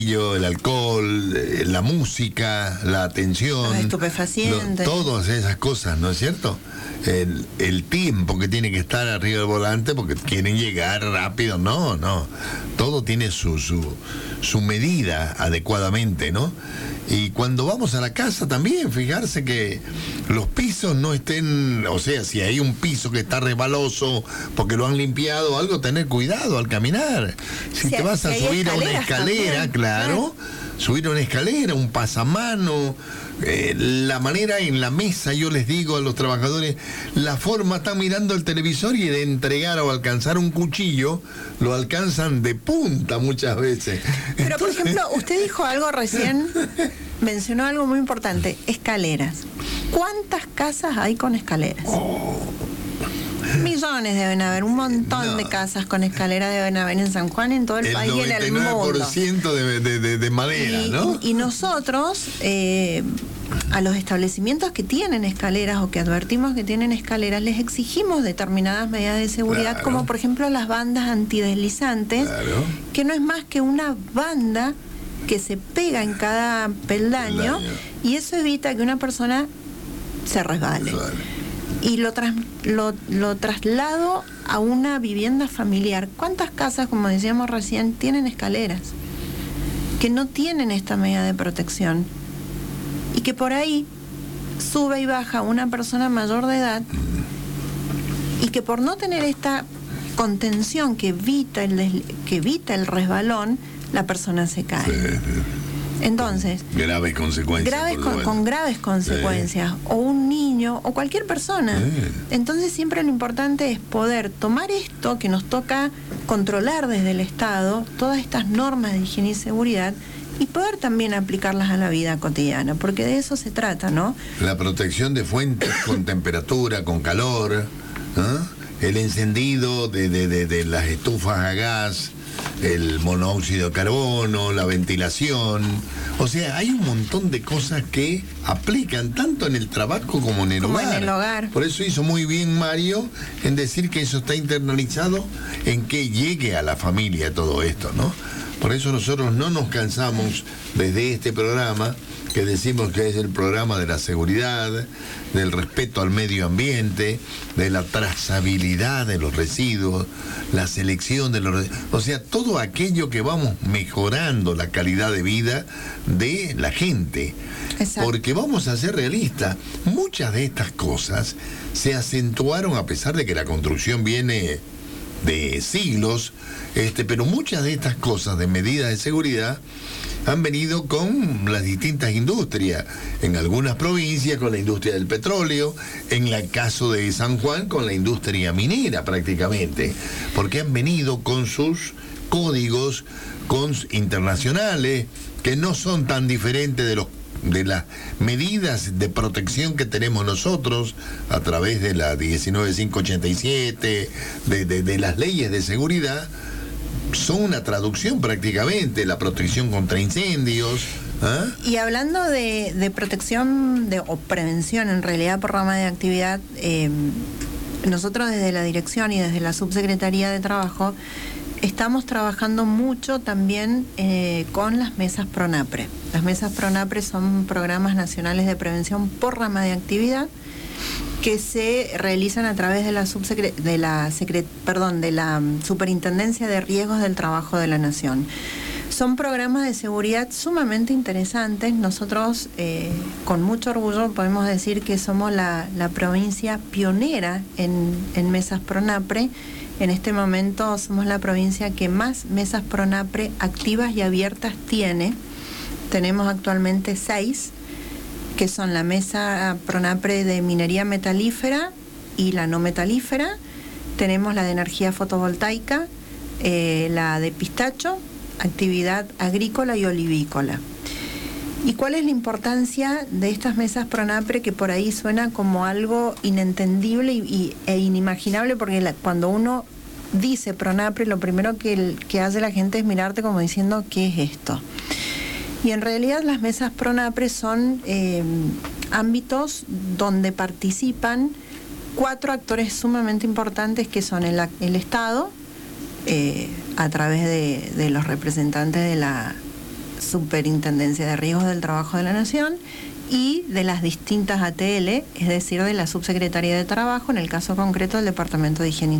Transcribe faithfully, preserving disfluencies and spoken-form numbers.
el alcohol, la música, la atención, los estupefacientes, lo, todas esas cosas, ¿no es cierto? El, el tiempo que tiene que estar arriba del volante porque quieren llegar rápido, no, no. Todo tiene su, su, su medida adecuadamente, ¿no? Y cuando vamos a la casa también, fijarse que los pisos no estén, o sea, si hay un piso que está resbaloso porque lo han limpiado o algo, tener cuidado al caminar. Si, si te vas si a subir a una escalera, también, claro, claro, subir a una escalera, un pasamano, eh, la manera en la mesa, yo les digo a los trabajadores, la forma, están mirando el televisor y de entregar o alcanzar un cuchillo, lo alcanzan de punta muchas veces. Pero, entonces... por ejemplo, usted dijo algo recién, mencionó algo muy importante, escaleras. ¿Cuántas casas hay con escaleras? Oh. Millones deben haber, un montón no. de casas con escalera deben haber en San Juan, en todo el, el país y en el mundo. noventa y nueve por ciento de, de, de, de madera, y, ¿no? Y, y nosotros, eh, a los establecimientos que tienen escaleras o que advertimos que tienen escaleras, les exigimos determinadas medidas de seguridad, claro, como por ejemplo las bandas antideslizantes, claro, que no es más que una banda que se pega en cada peldaño, peldaño. y eso evita que una persona se resbale. Claro. Y lo, tras, lo, lo traslado a una vivienda familiar. ¿Cuántas casas, como decíamos recién, tienen escaleras que no tienen esta medida de protección? Y que por ahí sube y baja una persona mayor de edad y que por no tener esta contención que evita el, que evita el resbalón, la persona se cae. Sí, sí. Entonces, graves consecuencias. Graves con, con graves consecuencias. Sí. O un niño, o cualquier persona. Sí. Entonces siempre lo importante es poder tomar esto que nos toca controlar desde el Estado, todas estas normas de higiene y seguridad, y poder también aplicarlas a la vida cotidiana, porque de eso se trata, ¿no? La protección de fuentes con temperatura, con calor, ¿eh? El encendido de, de, de, de las estufas a gas, el monóxido de carbono, la ventilación. O sea, hay un montón de cosas que aplican tanto en el trabajo como en el, como hogar. En el hogar. Por eso hizo muy bien Mario en decir que eso está internalizado en que llegue a la familia todo esto, ¿no? Por eso nosotros no nos cansamos desde este programa, que decimos que es el programa de la seguridad, del respeto al medio ambiente, de la trazabilidad de los residuos, la selección de los residuos, o sea, todo aquello que vamos mejorando la calidad de vida de la gente. Exacto. Porque vamos a ser realistas, muchas de estas cosas se acentuaron a pesar de que la construcción viene de siglos, este, pero muchas de estas cosas de medidas de seguridad han venido con las distintas industrias, en algunas provincias con la industria del petróleo, en el caso de San Juan con la industria minera prácticamente, porque han venido con sus códigos con internacionales que no son tan diferentes de los de las medidas de protección que tenemos nosotros a través de la diecinueve mil quinientos ochenta y siete, de, de, de las leyes de seguridad, son una traducción prácticamente, la protección contra incendios. ¿Ah? Y hablando de, de protección de, o prevención, en realidad por rama de actividad, eh, nosotros desde la dirección y desde la subsecretaría de trabajo estamos trabajando mucho también eh, con las mesas PRONAPRE. Las mesas PRONAPRE son programas nacionales de prevención por rama de actividad que se realizan a través de la subsecre de la secret perdón, de la Superintendencia de Riesgos del Trabajo de la Nación. Son programas de seguridad sumamente interesantes. Nosotros, eh, con mucho orgullo, podemos decir que somos la, la provincia pionera en, en mesas PRONAPRE. En este momento somos la provincia que más mesas PRONAPRE activas y abiertas tiene. Tenemos actualmente seis, que son la mesa PRONAPRE de minería metalífera y la no metalífera. Tenemos la de energía fotovoltaica, eh, la de pistacho, actividad agrícola y olivícola. ¿Y cuál es la importancia de estas mesas PRONAPRE, que por ahí suena como algo inentendible y, y, e inimaginable? Porque la, cuando uno dice PRONAPRE, lo primero que, el, que hace la gente es mirarte como diciendo, ¿qué es esto? Y en realidad las mesas PRONAPRE son eh, ámbitos donde participan cuatro actores sumamente importantes, que son el, el Estado, eh, a través de, de los representantes de la Superintendencia de Riesgos del Trabajo de la Nación y de las distintas A T L, es decir, de la Subsecretaría de Trabajo, en el caso concreto del Departamento de Higiene y